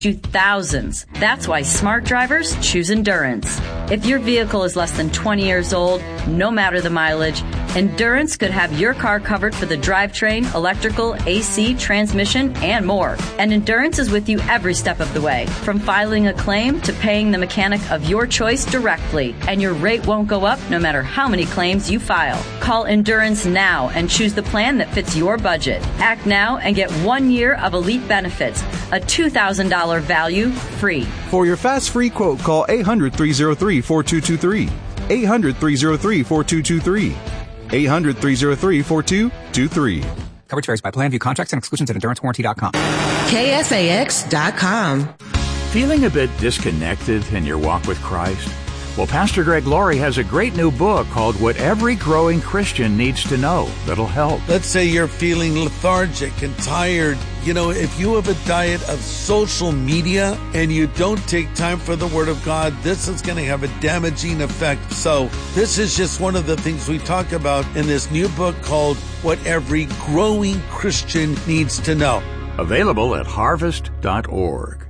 you thousands. That's why smart drivers choose Endurance. If your vehicle is less than 20 years old, no matter the mileage, Endurance could have your car covered for the drivetrain, electrical, AC, transmission, and more. And Endurance is with you every step of the way, from filing a claim to paying the mechanic of your choice directly. And your rate won't go up no matter how many claims you file. Call Endurance now and choose the plan that fits your budget. Act now and get 1 year of elite benefits, a $2,000 value free. For your fast free quote, call 800-303-4223. 800-303-4223. 800-303-4223. Coverage varies by plan. View contracts and exclusions at EnduranceWarranty.com. KFAX.com. Feeling a bit disconnected in your walk with Christ? Well, Pastor Greg Laurie has a great new book called What Every Growing Christian Needs to Know that'll help. Let's say you're feeling lethargic and tired. You know, if you have a diet of social media and you don't take time for the Word of God, this is going to have a damaging effect. So this is just one of the things we talk about in this new book called What Every Growing Christian Needs to Know. Available at harvest.org.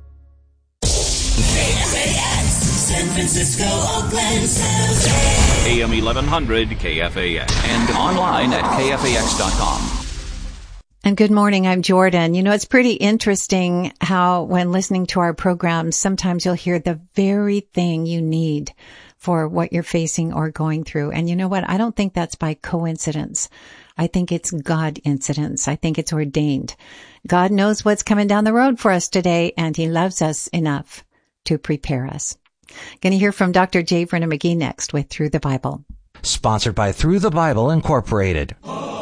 San Francisco, Oakland, San Jose. AM 1100 KFAX and online at KFAX.com. And good morning. I'm Jordan. You know, it's pretty interesting how when listening to our programs, sometimes you'll hear the very thing you need for what you're facing or going through. And you know what? I don't think that's by coincidence. I think it's God incidence. I think it's ordained. God knows what's coming down the road for us today, and He loves us enough to prepare us. Going to hear from Dr. J. Vernon McGee next with Through the Bible. Sponsored by Through the Bible Incorporated.